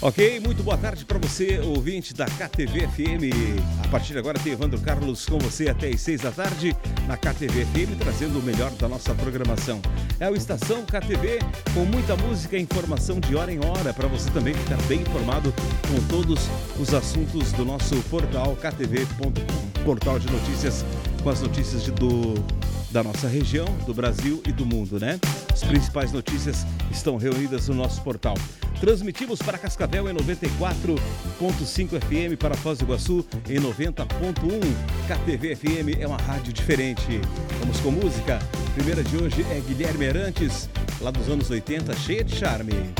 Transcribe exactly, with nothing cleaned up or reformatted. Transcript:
Ok, muito boa tarde para você, ouvinte da K T V F M. A partir de agora tem Evandro Carlos com você até às seis da tarde na K T V F M, trazendo o melhor da nossa programação. É o Estação K T V, com muita música e informação de hora em hora, para você também ficar bem informado com todos os assuntos do nosso portal k t v ponto com, portal de notícias, com as notícias de, do, da nossa região, do Brasil e do mundo, né? As principais notícias estão reunidas no nosso portal. Transmitimos para Cascavel em noventa e quatro ponto cinco F M, para Foz do Iguaçu em noventa ponto um. K T V F M é uma rádio diferente. Vamos com música. A primeira de hoje é Guilherme Arantes, lá dos anos oitenta, cheia de charme.